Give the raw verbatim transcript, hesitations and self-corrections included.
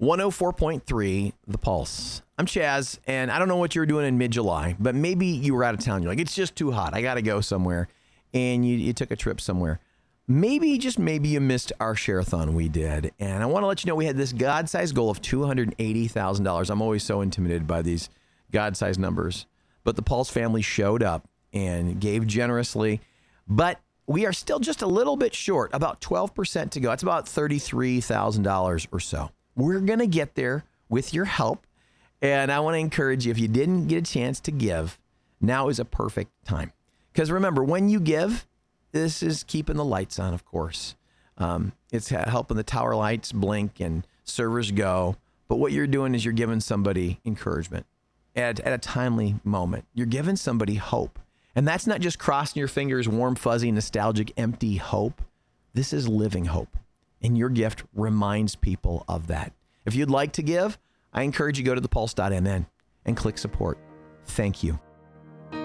one oh four point three, The Pulse. I'm Chaz, and I don't know what you were doing in mid-July, but maybe you were out of town. You're like, it's just too hot. I got to go somewhere. And you, you took a trip somewhere. Maybe, just maybe you missed our share-a-thon we did. And I want to let you know we had this God-sized goal of two hundred eighty thousand dollars. I'm always so intimidated by these God-sized numbers. But the Pulse family showed up and gave generously. But we are still just a little bit short, about twelve percent to go. That's about thirty-three thousand dollars or so. We're going to get there with your help. And I want to encourage you, if you didn't get a chance to give, now is a perfect time. Because remember, when you give, this is keeping the lights on, of course. Um, it's helping the tower lights blink and servers go. But what you're doing is you're giving somebody encouragement at, at a timely moment. You're giving somebody hope. And that's not just crossing your fingers, warm, fuzzy, nostalgic, empty hope. This is living hope. And your gift reminds people of that. If you'd like to give, I encourage you to go to the pulse dot m n and click support. Thank you.